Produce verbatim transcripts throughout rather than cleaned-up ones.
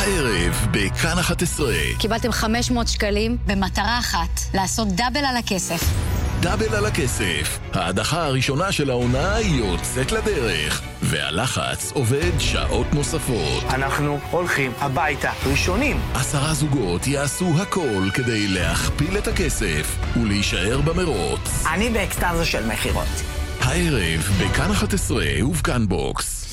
הערב בכאן אחת עשרה. קיבלתם חמש מאות שקלים במטרה אחת, לעשות דאבל על הכסף. דאבל על הכסף. ההדחה הראשונה של העונה יוצאת לדרך, והלחץ עובד שעות נוספות. אנחנו הולכים הביתה ראשונים. עשרה זוגות יעשו הכל כדי להכפיל את הכסף ולהישאר במרוץ. אני באקסטאזה של מחירות. הערב בכאן אחת עשרה ובכאן בוקס.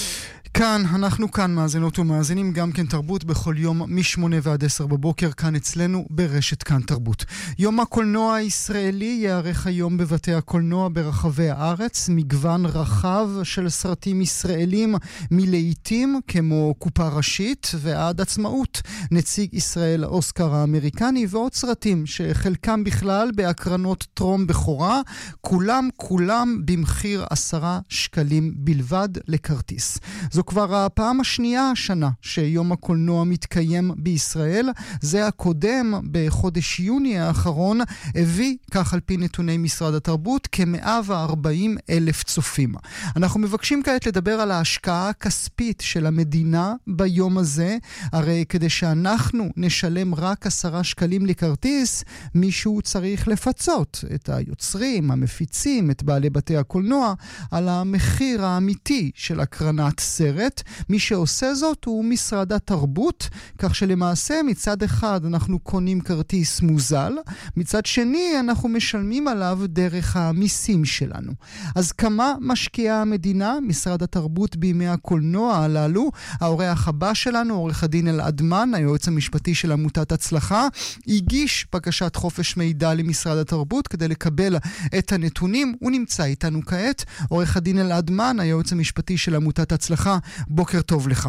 כאן, אנחנו כאן מאזינות ומאזינים, גם כן תרבות בכל יום משמונה ועד עשר בבוקר, כאן אצלנו ברשת כאן תרבות. יום הקולנוע הישראלי יערך היום בבתי הקולנוע ברחבי הארץ, מגוון רחב של סרטים ישראלים מלעיתים כמו קופה ראשית ועד עצמאות, נציג ישראל האוסקר האמריקני ועוד סרטים שחלקם בכלל בהקרנות טרום בחורה, כולם כולם במחיר עשרה שקלים בלבד לכרטיס. זו כבר הפעם השנייה השנה שיום הקולנוע מתקיים בישראל. זה הקודם בחודש יוני האחרון הביא, כך על פי נתוני משרד התרבות, כ-מאה וארבעים אלף צופים. אנחנו מבקשים כעת לדבר על ההשקעה הכספית של המדינה ביום הזה. הרי כדי שאנחנו נשלם רק עשרה שקלים לכרטיס, מישהו צריך לפצות את היוצרים, המפיצים, את בעלי בתי הקולנוע על המחיר האמיתי של הקרנת סרט. מי שעושה זאת הוא משרד התרבות, כך שלמעשה מצד אחד אנחנו קונים כרטיס מוזל, מצד שני אנחנו משלמים עליו דרך המיסים שלנו. אז כמה משקיעה המדינה, משרד התרבות, בימי הקולנוע הללו? האורח הבא שלנו, עורך הדין אלעד מן, היועץ המשפטי של עמותת הצלחה, הגיש בקשת חופש מידע למשרד התרבות כדי לקבל את הנתונים. הוא נמצא איתנו כעת. עורך הדין אלעד מן, היועץ המשפטי של עמותת הצלחה, בוקר טוב לך.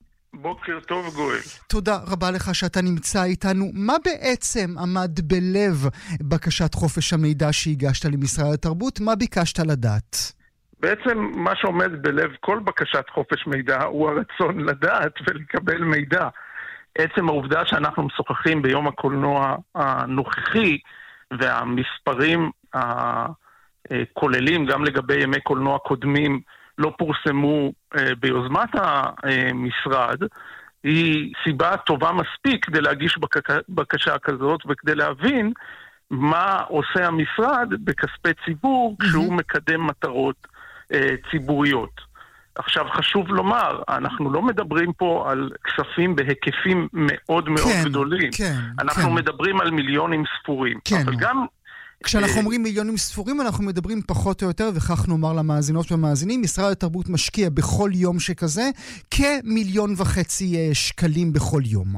בוקר טוב גואל. תודה רבה לך שאתה נמצא איתנו. מה בעצם עמד בלב בקשת חופש המידע שהגשת למשרד התרבות? מה ביקשת לדעת? בעצם מה שעומד בלב כל בקשת חופש מידע הוא הרצון לדעת ולקבל מידע. עצם העובדה שאנחנו משוחחים ביום הקולנוע הנוכחי והמספרים הכוללים גם לגבי ימי קולנוע קודמים לא פורסמו אה, ביוזמת המשרד, היא סיבה טובה מספיק כדי להגיש בקשה, בקשה כזאת וכדי להבין מה עושה המשרד בכספי ציבור mm-hmm. כשהוא מקדם מטרות אה, ציבוריות. עכשיו חשוב לומר, אנחנו לא מדברים פה על כספים בהיקפים מאוד מאוד כן, גדולים. כן, אנחנו כן. מדברים על מיליונים ספורים. כן. אבל גם כשאנחנו אומרים מיליונים ספורים, אנחנו מדברים פחות או יותר, וכך נאמר למאזינות ומאזינים, משרד התרבות משקיע בכל יום שכזה כמיליון וחצי שקלים בכל יום.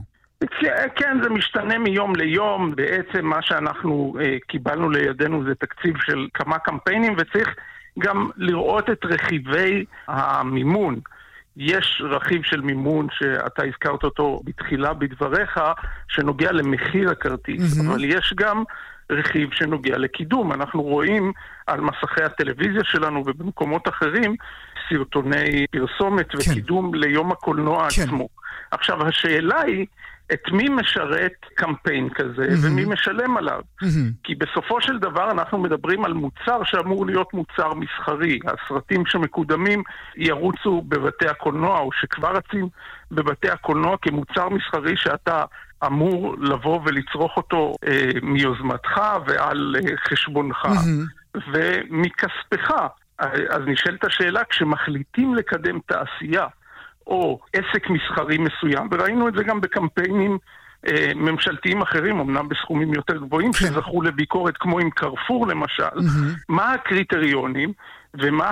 כן, זה משתנה מיום ליום. בעצם מה שאנחנו אה, קיבלנו לידינו זה תקציב של כמה קמפיינים, וצריך גם לראות את רכיבי המימון. יש רכיב של מימון שאתה הזכרת אותו בתחילה בדבריך, שנוגע למחיר הכרטיס, mm-hmm. אבל יש גם רכיב שנוגע לקידום. אנחנו רואים על מסכי הטלוויזיה שלנו ובמקומות אחרים סרטוני פרסומת וקידום כן. ליום הקולנוע כן. עצמו. עכשיו השאלה היא את מי משרת קמפיין כזה mm-hmm. ומי משלם עליו. Mm-hmm. כי בסופו של דבר אנחנו מדברים על מוצר שאמור להיות מוצר מסחרי. הסרטים שמקודמים ירוצו בבתי הקולנוע או שכבר רצים בבתי הקולנוע כמוצר מסחרי שאתה אמור לבוא ולצרוך אותו אה, מיוזמתך ועל אה, חשבונך mm-hmm. ומכספך. אז נשאלת השאלה, כשמחליטים לקדם תעשייה או עסק מסחרי מסוים, וראינו את זה גם בקמפיינים אה, ממשלתיים אחרים, אמנם בסכומים יותר גבוהים, כן. שזכו לביקורת כמו עם קרפור למשל, mm-hmm. מה הקריטריונים ומה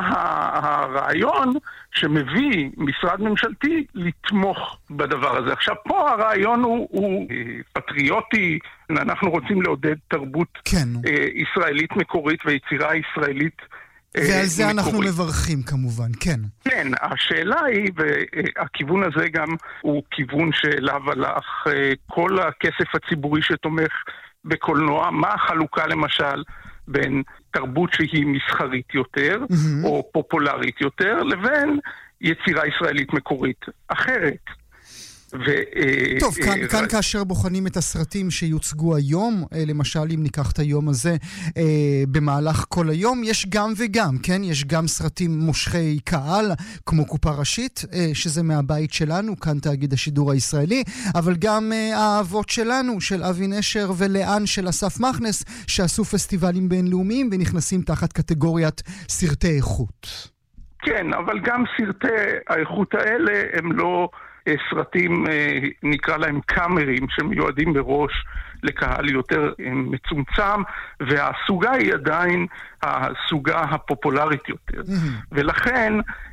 הרעיון שמביא משרד ממשלתי לתמוך בדבר הזה. עכשיו פה הרעיון הוא, הוא פטריוטי, אנחנו רוצים לעודד תרבות כן. אה, ישראלית מקורית ויצירה ישראלית ועל זה מקורית. אנחנו מברכים כמובן, כן. כן, השאלה היא, והכיוון הזה גם הוא כיוון שאליו הלך כל הכסף הציבורי שתומך בקולנוע, מה החלוקה למשל בין תרבות שהיא מסחרית יותר, mm-hmm. או פופולרית יותר, לבין יצירה ישראלית מקורית אחרת. ו... טוב, כאן, ר... כאן כאשר בוחנים את הסרטים שיוצגו היום, למשל אם ניקח את היום הזה במהלך כל היום, יש גם וגם, כן? יש גם סרטים מושכי קהל, כמו קופה ראשית, שזה מהבית שלנו, כאן תאגיד השידור הישראלי, אבל גם האהבות שלנו, של אבי נשר ולאן של אסף מכנס, שעשו פסטיבלים בינלאומיים ונכנסים תחת קטגוריית סרטי איכות. כן, אבל גם סרטי האיכות האלה הם לא סרטים, נקרא להם קאמרים, שמיועדים בראש לקהל יותר מצומצם, והסוגה היא עדיין הסוגה הפופולרית יותר. Mm-hmm. ולכן,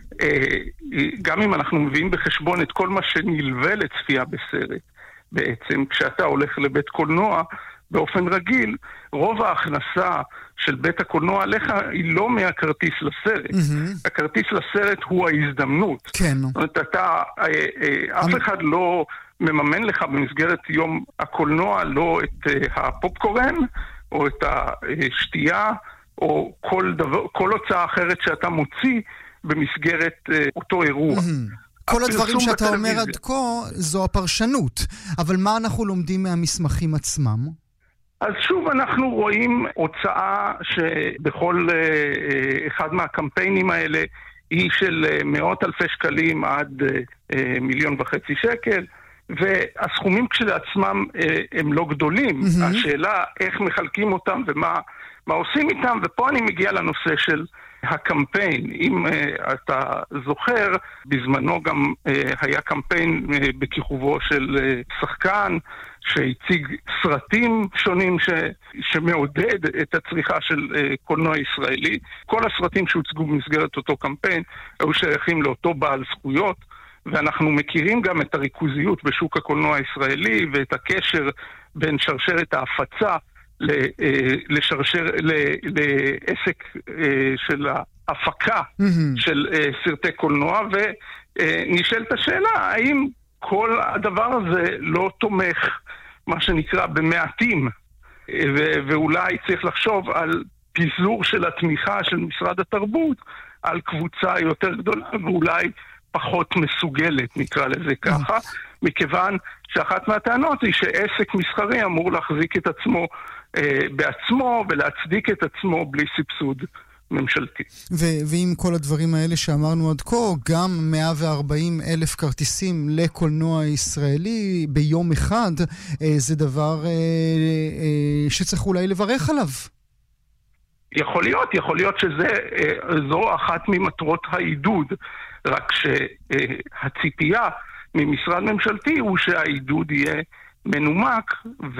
גם אם אנחנו מביאים בחשבון את כל מה שנלווה לצפייה בסרט, בעצם כשאתה הולך לבית קולנוע, באופן רגיל, רוב ההכנסה של בית הקולנוע עליך היא לא מהכרטיס לסרט. Mm-hmm. הכרטיס לסרט הוא ההזדמנות. כן. זאת אומרת, אתה, אף אחד לא מממן לך במסגרת יום הקולנוע לא את הפופקורן, או את השתייה, או כל דבר, כל הוצאה אחרת שאתה מוציא במסגרת אותו אירוע. Mm-hmm. כל הדברים שאתה אומר עד כה זו הפרשנות, אבל מה אנחנו לומדים מהמסמכים עצמם? אז שוב אנחנו רואים הוצאה שבכל אחד מהקמפיינים האלה היא של מאות אלפי שקלים עד מיליון וחצי שקל, והסכומים כשלעצמם הם לא גדולים. Mm-hmm. השאלה איך מחלקים אותם ומה מה עושים איתם, ופה אני מגיע לנושא של הקמפיין. אם uh, אתה זוכר, בזמנו גם uh, היה קמפיין uh, בכיכובו של uh, שחקן שהציג סרטים שונים ש... שמעודד את הצריכה של uh, קולנוע ישראלי. כל הסרטים שהוצגו במסגרת אותו קמפיין היו שייכים לאותו בעל זכויות, ואנחנו מכירים גם את הריכוזיות בשוק הקולנוע הישראלי ואת הקשר בין שרשרת ההפצה לשרשר, לעסק של ההפקה של סרטי קולנוע, ונשאלת השאלה, האם כל הדבר הזה לא תומך, מה שנקרא, במעטים, ואולי צריך לחשוב על פיזור של התמיכה של משרד התרבות, על קבוצה יותר גדולה, ואולי פחות מסוגלת, נקרא לזה ככה, מכיוון שאחת מהטענות היא שעסק מסחרי אמור להחזיק את עצמו בעצמו ולהצדיק את עצמו בלי סבסוד ממשלתי. ו- ועם כל הדברים האלה שאמרנו עד כה, גם מאה וארבעים אלף כרטיסים לקולנוע ישראלי ביום אחד, זה דבר שצריך אולי לברך עליו. יכול להיות, יכול להיות שזו אחת ממטרות העידוד, רק שהציפייה ממשרד ממשלתי הוא שהעידוד יהיה מנומק,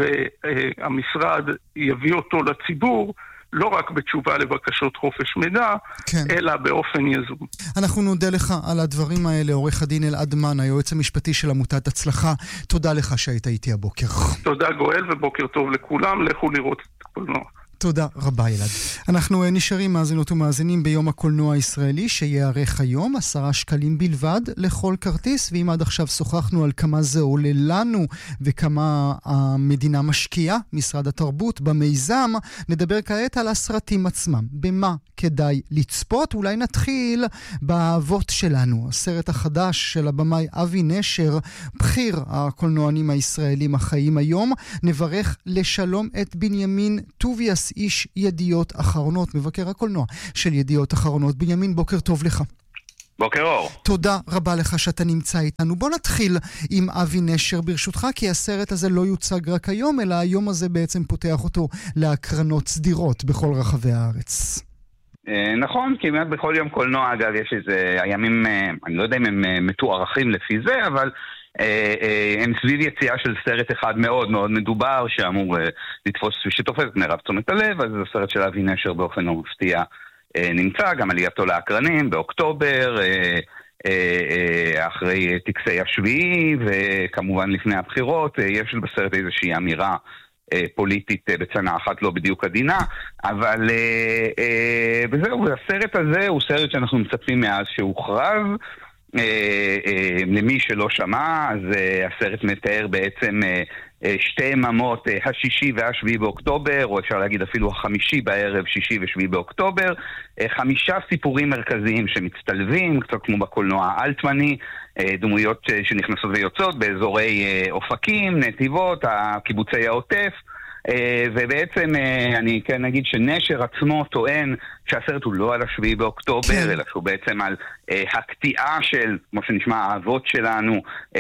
והמשרד יביא אותו לציבור לא רק בתשובה לבקשות חופש מידע, כן. אלא באופן יזום. אנחנו נודה לך על הדברים האלה, עורך הדין אלעד מן, היועץ המשפטי של עמותת הצלחה. תודה לך שהיית איתי הבוקר. תודה גואל, ובוקר טוב לכולם. לכו לראות את הקולנוע. תודה רבה ילד. אנחנו נשארים מאזינות ומאזינים ביום הקולנוע הישראלי שיערך היום, עשרה שקלים בלבד לכל כרטיס, ואם עד עכשיו שוחחנו על כמה זה עולה לנו וכמה המדינה משקיעה, משרד התרבות, במיזם, נדבר כעת על הסרטים עצמם. במה כדאי לצפות? אולי נתחיל באהבות שלנו. הסרט החדש של הבמאי אבי נשר, בחיר הקולנוענים הישראלים החיים היום. נברך לשלום את בנימין טוביאס, איש ידיעות אחרונות, מבקר הקולנוע של ידיעות אחרונות. בנימין, בוקר טוב לך. בוקר אור. תודה רבה לך שאתה נמצא איתנו. בוא נתחיל עם אבי נשר ברשותך, כי הסרט הזה לא יוצג רק היום, אלא היום הזה בעצם פותח אותו להקרנות סדירות בכל רחבי הארץ. נכון, כמעט בכל יום קולנוע, אגב, יש איזה הימים, אני לא יודע אם הם מתוארכים לפי זה, אבל הם סביב יציאה של סרט אחד מאוד מאוד מדובר שאמור לתפוס שתופס את מרב תשומת הלב. אז זה סרט של אבי נשר באופן לא מפתיע נמצא, גם עלייתו לאקרנים באוקטובר אחרי טקסי השביעי, וכמובן לפני הבחירות יש בסרט איזושהי אמירה פוליטית בצנה אחת לא בדיוק עדינה, אבל וזהו, הסרט הזה הוא סרט שאנחנו מצפים מאז שהוכרז, למי שלא שמע, אז הסרט מתאר בעצם שתי יממות, השישי והשביעי באוקטובר, או אפשר להגיד אפילו החמישי בערב, שישי ושביעי באוקטובר, חמישה סיפורים מרכזיים שמצטלבים, קצת כמו בקולנוע אלטמני, דמויות שנכנסות ויוצאות באזורי אופקים, נתיבות, קיבוצי העוטף, ובעצם אני כן נגיד שנשר עצמו טוען שהסרט הוא לא על השביעי באוקטובר, כן. אלא שהוא בעצם על הקטיעה של, כמו שנשמע, האבות שלנו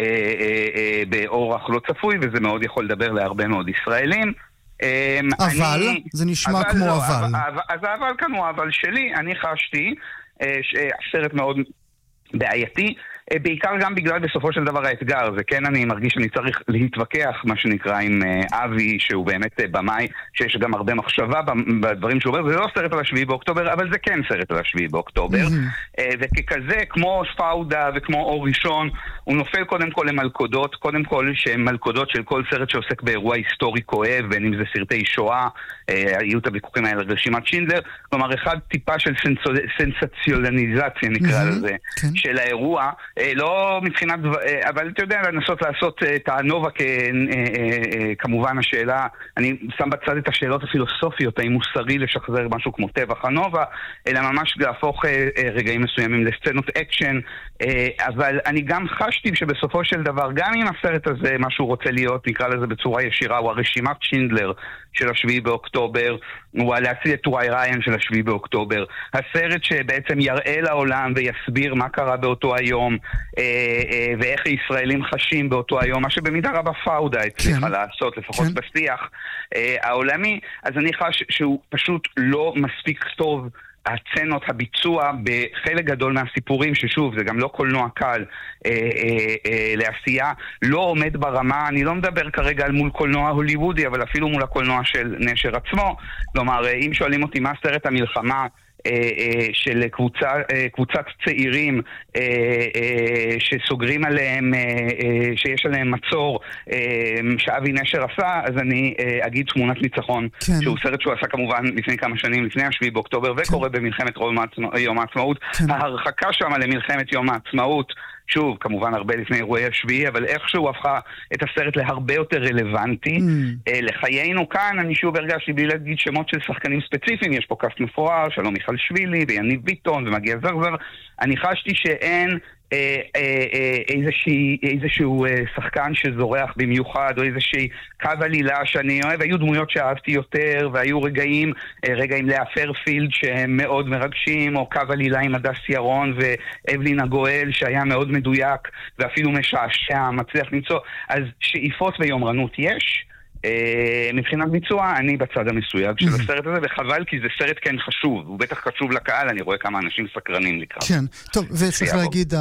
באורח לא צפוי, וזה מאוד יכול לדבר להרבה מאוד ישראלים. אבל? אני, זה נשמע אבל, כמו לא, אבל. אבל. אז האבל כאן הוא האבל שלי. אני חשתי שהסרט מאוד בעייתי, בעיקר גם בגלל בסופו של דבר האתגר, זה כן אני מרגיש שאני צריך להתווכח מה שנקרא עם אבי, שהוא באמת במאי, שיש גם הרבה מחשבה בדברים שהוא אומר, זה לא סרט על השביעי באוקטובר, אבל זה כן סרט על השביעי באוקטובר, וככזה, כמו פאודה וכמו אור ראשון, הוא נופל קודם כל למלכודות, קודם כל שהן מלכודות של כל סרט שעוסק באירוע היסטורי כואב, בין אם זה סרטי שואה, היו את הוויכוחים האלה רשימת שינדלר, כלומר אחד טיפה של סנסציונליזציה נקרא לזה, של האירוע, לא מבחינת, אבל אתה יודע, לנסות לעשות את הנובה כמובן השאלה, אני שם בצד את השאלות הפילוסופיות, האם מוסרי לשחזר משהו כמו טבח הנובה, אלא ממש להפוך רגעים מסוימים לסצנות אקשן, אבל אני גם חשתי שבסופו של דבר, גם אם הסרט הזה, מה שהוא רוצה להיות, נקרא לזה בצורה ישירה, הוא הרשימת שינדלר של השביעי באוקטובר, הוא להציע את טוראי ריין של השביעי באוקטובר, הסרט שבעצם יראה לעולם ויסביר מה קרה באותו היום, ואיך הישראלים חשים באותו היום, מה שבמידה רבה פאודה הצליחה לעשות, לפחות בשיח העולמי, אז אני חש שהוא פשוט לא מספיק טוב, הצנות, הביצוע בחלק גדול מהסיפורים, ששוב, זה גם לא קולנוע קל אה, אה, אה, לעשייה, לא עומד ברמה, אני לא מדבר כרגע על מול קולנוע הוליוודי, אבל אפילו מול הקולנוע של נשר עצמו. כלומר, אם שואלים אותי מה סרט המלחמה של קבוצה, קבוצת צעירים שסוגרים עליהם, שיש עליהם מצור, שאבי נשר עשה, אז אני אגיד תמונת ניצחון, כן. שהוא סרט שהוא עשה כמובן לפני כמה שנים, לפני השביעי באוקטובר, וקורא כן. במלחמת יום העצמאות. כן. ההרחקה שם למלחמת יום העצמאות, שוב, כמובן הרבה לפני אירועי השביעי, אבל איכשהו הפכה את הסרט להרבה יותר רלוונטי. Mm. לחיינו כאן, אני שוב הרגשתי בלי להגיד שמות של שחקנים ספציפיים, יש פה קאסט מפואר, שלום מיכל שבילי, ויניב ביטון, ומגיע זרזר. אני חשתי שאין אה, אה, אה, איזושהי, איזשהו אה, שחקן שזורח במיוחד, או איזושהי קו עלילה שאני אוהב. היו דמויות שאהבתי יותר, והיו רגעים, אה, רגעים לאפר פילד שהם מאוד מרגשים, או קו עלילה עם הדס ירון ואבלין הגואל שהיה מאוד מדויק, ואפילו משעשע, מצליח למצוא. אז שאיפות ויומרנות יש. מבחינת ביצוע, אני בצד המסויג של הסרט הזה, וחבל כי זה סרט כן חשוב, הוא בטח חשוב לקהל, אני רואה כמה אנשים סקרנים לקראת. כן, טוב, וצריך להגיד,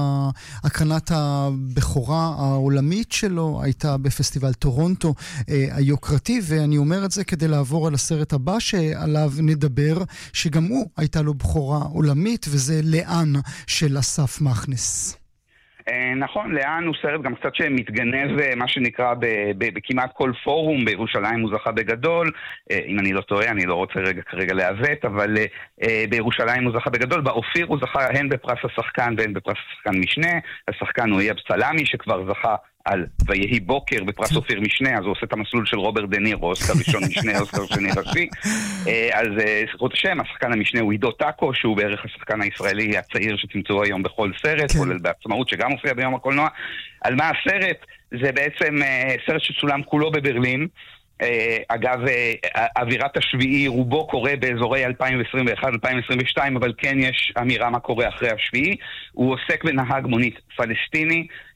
הקרנת הבכורה העולמית שלו הייתה בפסטיבל טורונטו היוקרתי, ואני אומר את זה כדי לעבור על הסרט הבא שעליו נדבר, שגם הוא הייתה לו בכורה עולמית, וזה לאן של אסף מכנס. נכון, לאן הוא סרט גם קצת שמתגנב מה שנקרא בכמעט כל פורום, בירושלים הוא זכה בגדול, אם אני לא טועה, אני לא רוצה רגע כרגע להוות, אבל בירושלים הוא זכה בגדול, באופיר הוא זכה הן בפרס השחקן והן בפרס השחקן משנה, השחקן הוא אייב סלאמי שכבר זכה על ויהי בוקר בפרס אופיר משנה, אז הוא עושה את המסלול של רוברט דה נירו, אוסקר ראשון משנה, אוסקר שני ראשי. אז זכות השם, השחקן המשנה הוא עידו טאקו, שהוא בערך השחקן הישראלי הצעיר שתמצאו היום בכל סרט, כולל בעצמאות שגם מופיע ביום הקולנוע. על מה הסרט? זה בעצם סרט שצולם כולו בברלין. אגב, אווירת השביעי רובו קורה באזורי אלפיים עשרים ואחת אלפיים עשרים ושתיים, אבל כן יש אמירה מה קורה אחרי השביעי. הוא עוסק בנהג מונית פלסטיני,